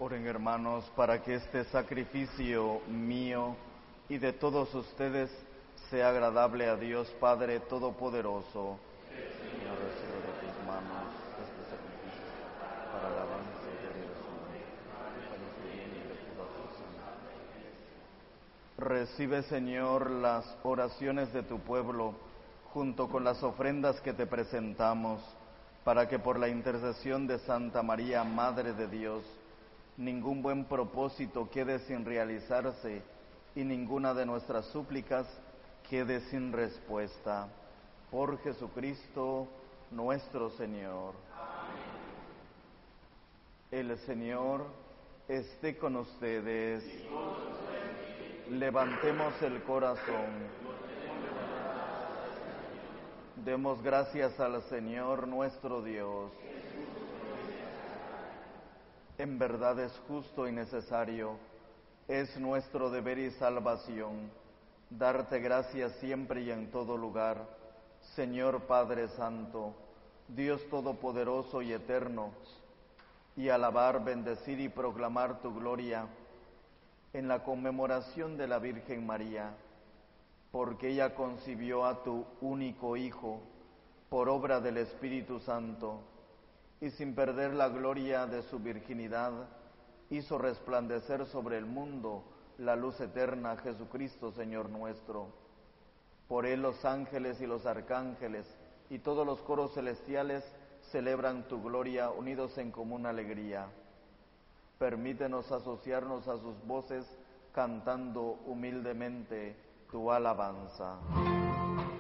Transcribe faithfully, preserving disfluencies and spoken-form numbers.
Oren, hermanos, para que este sacrificio mío y de todos ustedes sea agradable a Dios Padre Todopoderoso. Señor, recibe de tus manos este sacrificio para la alabanza y gloria de su nombre, y para nuestro bien y de toda tu sanidad. Recibe, Señor, las oraciones de tu pueblo, junto con las ofrendas que te presentamos, para que por la intercesión de Santa María, Madre de Dios, ningún buen propósito quede sin realizarse y ninguna de nuestras súplicas quede sin respuesta. Por Jesucristo nuestro Señor. Amén. El Señor esté con ustedes. Levantemos el corazón. Demos gracias al Señor nuestro Dios. En verdad es justo y necesario, es nuestro deber y salvación, darte gracias siempre y en todo lugar, Señor Padre Santo, Dios Todopoderoso y Eterno, y alabar, bendecir y proclamar tu gloria en la conmemoración de la Virgen María, porque ella concibió a tu único Hijo por obra del Espíritu Santo, y sin perder la gloria de su virginidad, hizo resplandecer sobre el mundo la luz eterna, Jesucristo, Señor nuestro. Por él los ángeles y los arcángeles y todos los coros celestiales celebran tu gloria, unidos en común alegría. Permítenos asociarnos a sus voces, cantando humildemente tu alabanza.